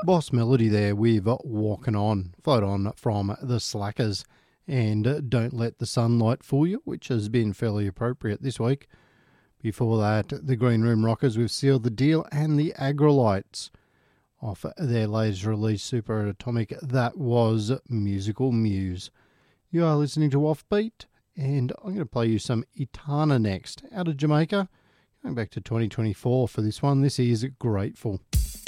Boss Melody there with Walking On, followed on from The Slackers and Don't Let the Sunlight Fool You, which has been fairly appropriate this week. Before that, the Green Room Rockers with Seal the Deal and the Agrolites. Off their latest release, Super Atomic, that was Musical Muse. You are listening to Offbeat, and I'm going to play you some Etana next, out of Jamaica. Going back to 2024 for this one, this is Grateful.